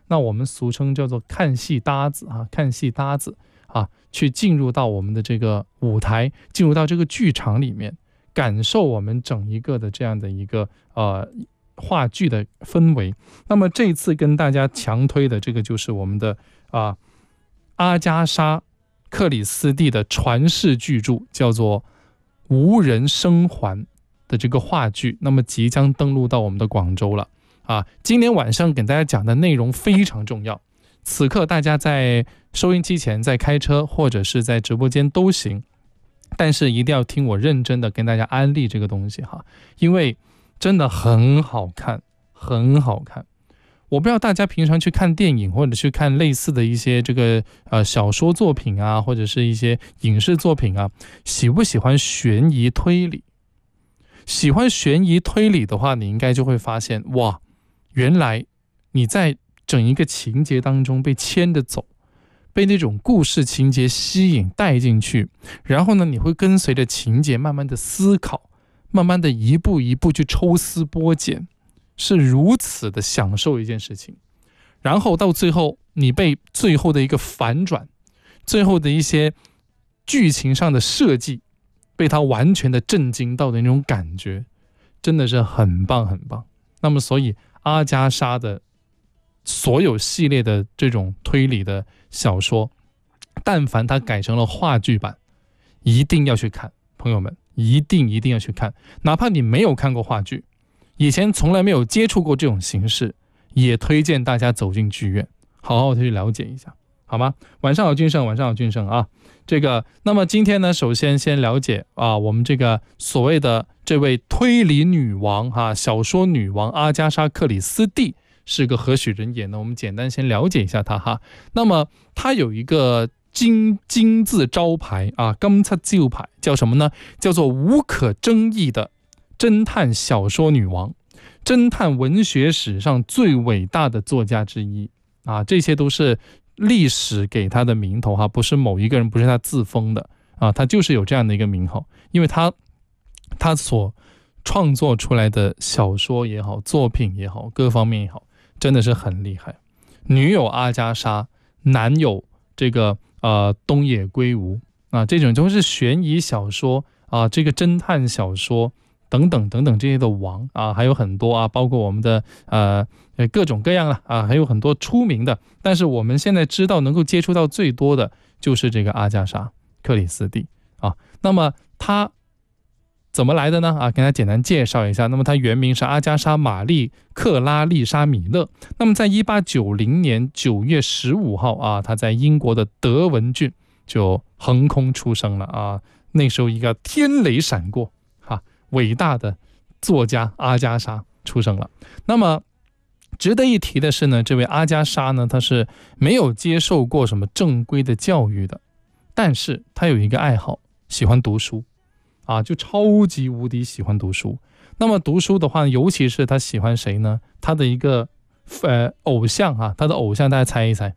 那我们俗称叫做看戏搭子啊，看戏搭子啊，去进入到我们的这个舞台，进入到这个剧场里面，感受我们整一个的这样的一个话剧的氛围。那么这次跟大家强推的这个就是我们的阿加莎·克里斯蒂的传世巨著，叫做《无人生还》的这个话剧，那么即将登陆到我们的广州了啊！今天晚上给大家讲的内容非常重要，此刻大家在收音机前，在开车或者是在直播间都行，但是一定要听我认真的跟大家安利这个东西哈，因为真的很好看，很好看。我不知道大家平常去看电影或者去看类似的一些这个小说作品啊，或者是一些影视作品啊，喜不喜欢悬疑推理？喜欢悬疑推理的话，你应该就会发现，哇，原来你在整一个情节当中被牵着走，被那种故事情节吸引带进去，然后呢，你会跟随着情节慢慢的思考，慢慢的一步一步去抽丝剥茧，是如此的享受一件事情。然后到最后，你被最后的一个反转，最后的一些剧情上的设计，被它完全的震惊到的那种感觉，真的是很棒很棒。那么所以阿加莎的所有系列的这种推理的小说，但凡它改成了话剧版，一定要去看，朋友们一定要去看，哪怕你没有看过话剧，以前从来没有接触过这种形式，也推荐大家走进剧院，好好的去了解一下，好吗？晚上好，俊胜，晚上好，俊胜啊。那么今天呢，首先了解我们这个所谓的这位推理女王小说女王阿加莎·克里斯蒂是个何许人也呢？我们简单先了解一下她哈。那么她有一个金字招牌金字招牌叫什么呢？叫做无可争议的侦探小说女王，侦探文学史上最伟大的作家之一这些都是历史给他的名头不是某一个人，不是他自封的他就是有这样的一个名号，因为他所创作出来的小说也好，作品也好，各方面也好，真的是很厉害。女有阿加莎，男有这个东野圭吾这种都是悬疑小说这个侦探小说等等等等这些的王还有很多包括我们的各种各样了还有很多出名的，但是我们现在知道能够接触到最多的就是这个阿加莎·克里斯蒂那么他怎么来的呢跟大家简单介绍一下。那么他原名是阿加莎·玛丽·克拉丽莎·米勒。那么在1890年9月15号他在英国的德文郡就横空出生了那时候一个天雷闪过伟大的作家阿加莎出生了。那么值得一提的是呢，这位阿加莎呢，她是没有接受过什么正规的教育的，但是她有一个爱好，喜欢读书就超级无敌喜欢读书。那么读书的话，尤其是她喜欢谁呢？她的一个偶像她的偶像大家猜一猜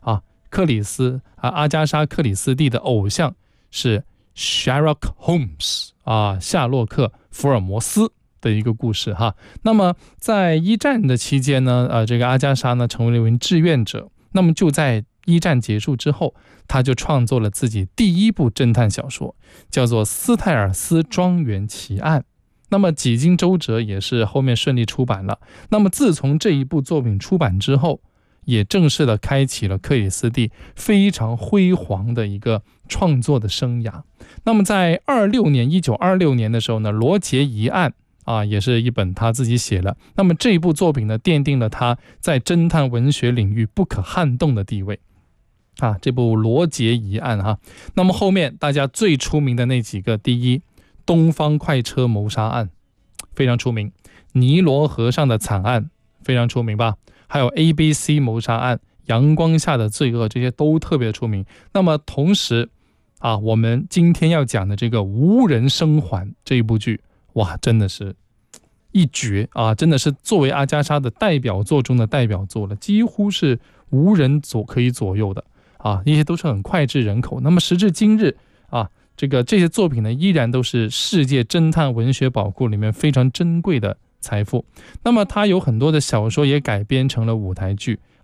阿加莎·克里斯蒂的偶像是 Sherlock Holmes 夏洛克·福尔摩斯的一个故事那么在一战的期间呢这个阿加莎呢成为了一位志愿者。那么就在一战结束之后，他就创作了自己第一部侦探小说，叫做《斯泰尔斯庄园奇案》。那么几经周折，也是后面顺利出版了。那么自从这一部作品出版之后，也正式的开启了克里斯蒂非常辉煌的一个创作的生涯。那么在1926年的时候呢，《罗杰疑案》也是一本他自己写了。那么这一部作品呢，奠定了他在侦探文学领域不可撼动的地位这部《罗杰疑案》那么后面大家最出名的那几个，第一，东方快车谋杀案非常出名，尼罗河上的惨案非常出名吧，还有 ABC 谋杀案、阳光下的罪恶，这些都特别出名。那么同时我们今天要讲的这个《无人生还》这一部剧，哇，真的是一绝真的是作为阿加莎的代表作中的代表作了，几乎是无人可以左右的一些都是很脍炙人口。那么时至今日这些作品呢，依然都是世界侦探文学宝库里面非常珍贵的财富。那么它有很多的小说也改编成了舞台剧，